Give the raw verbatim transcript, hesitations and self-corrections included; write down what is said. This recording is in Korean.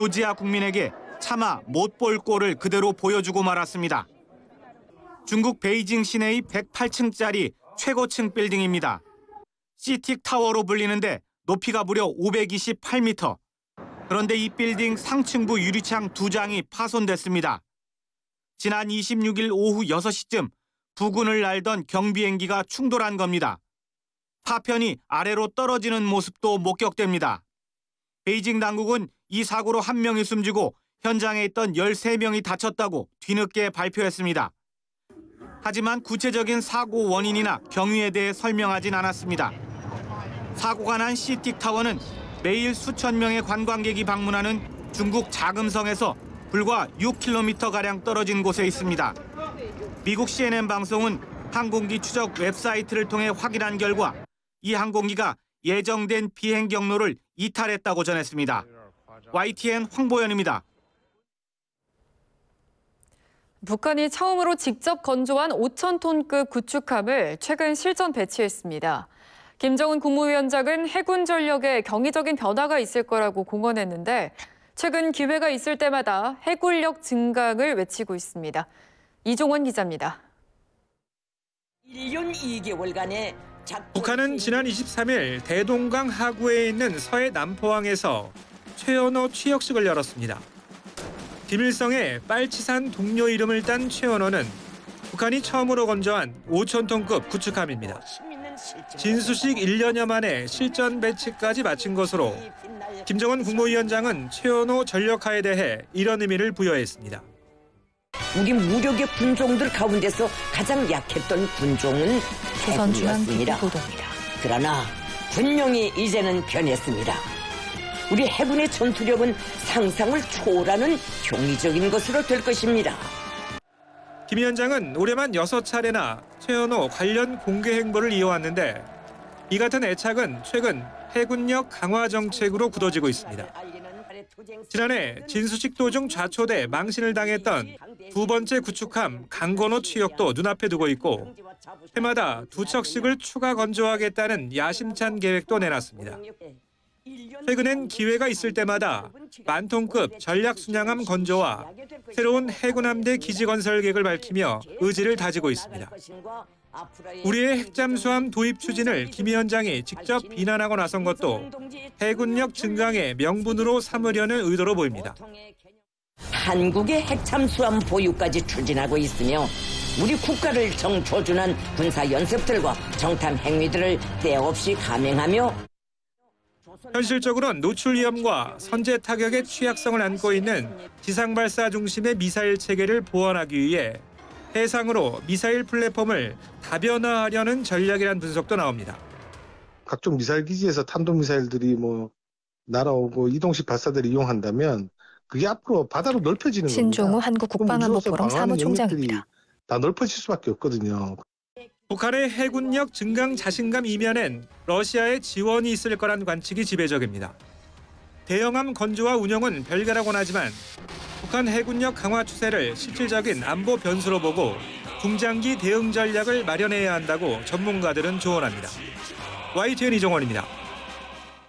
조지아 국민에게 차마 못 볼 꼴을 그대로 보여주고 말았습니다. 중국 베이징 시내의 백팔 층짜리 최고층 빌딩입니다. 씨틱 타워로 불리는데 높이가 무려 오백이십팔 미터. 그런데 이 빌딩 상층부 유리창 두 장이 파손됐습니다. 지난 이십육 일 오후 여섯 시쯤 부근을 날던 경비행기가 충돌한 겁니다. 파편이 아래로 떨어지는 모습도 목격됩니다. 베이징 당국은 이 사고로 한 명이 숨지고 현장에 있던 열세 명이 다쳤다고 뒤늦게 발표했습니다. 하지만 구체적인 사고 원인이나 경위에 대해 설명하진 않았습니다. 사고가 난 씨틱 타워는 매일 수천 명의 관광객이 방문하는 중국 자금성에서 불과 육 킬로미터가량 떨어진 곳에 있습니다. 미국 씨엔엔 방송은 항공기 추적 웹사이트를 통해 확인한 결과 이 항공기가 예정된 비행 경로를 이탈했다고 전했습니다. 와이티엔 황보연입니다. 북한이 처음으로 직접 건조한 오천 톤급 구축함을 최근 실전 배치했습니다. 김정은 국무위원장은 해군 전력에 경이적인 변화가 있을 거라고 공언했는데 최근 기회가 있을 때마다 해군력 증강을 외치고 있습니다. 이종원 기자입니다. 일 년 이 개월간의 북한은 지난 이십삼 일 대동강 하구에 있는 서해 남포항에서 최연호 취역식을 열었습니다. 김일성의 빨치산 동료 이름을 딴 최연호는 북한이 처음으로 건조한 오천 톤급 구축함입니다. 진수식 일 년여 만에 실전 배치까지 마친 것으로 김정은 국무위원장은 최연호 전력하에 대해 이런 의미를 부여했습니다. 우리 무력의 군종들 가운데서 가장 약했던 군종은 해군이었습니다. 그러나 분명히 이제는 변했습니다. 우리 해군의 전투력은 상상을 초월하는 경이적인 것으로 될 것입니다. 김 위원장은 올해만 여섯 차례나 최연호 관련 공개 행보를 이어왔는데 이 같은 애착은 최근 해군력 강화 정책으로 굳어지고 있습니다. 지난해 진수식 도중 좌초돼 망신을 당했던 두 번째 구축함 강건호 취역도 눈앞에 두고 있고 해마다 두 척씩을 추가 건조하겠다는 야심찬 계획도 내놨습니다. 최근엔 기회가 있을 때마다 만톤급 전략순양함 건조와 새로운 해군함대 기지 건설 계획을 밝히며 의지를 다지고 있습니다. 우리의 핵잠수함 도입 추진을 김 위원장이 직접 비난하고 나선 것도 해군력 증강의 명분으로 삼으려는 의도로 보입니다. 한국의 핵잠수함 보유까지 추진하고 있으며 우리 국가를 정조준한 군사연습들과 정탐 행위들을 때없이 감행하며 현실적으로는 노출 위험과 선제 타격의 취약성을 안고 있는 지상 발사 중심의 미사일 체계를 보완하기 위해 해상으로 미사일 플랫폼을 다변화하려는 전략이라는 분석도 나옵니다. 각종 미사일 기지에서 탄도미사일들이 뭐 날아오고 이동식 발사대를 이용한다면 그게 앞으로 바다로 넓혀지는 겁니다. 신종우 한국국방안보포럼 사무총장입니다. 다 넓어질 수밖에 없거든요. 북한의 해군력 증강 자신감 이면엔 러시아의 지원이 있을 거란 관측이 지배적입니다. 대형함 건조와 운영은 별개라고는 하지만 북한 해군력 강화 추세를 실질적인 안보 변수로 보고 중장기 대응 전략을 마련해야 한다고 전문가들은 조언합니다. 와이티엔 이종원입니다.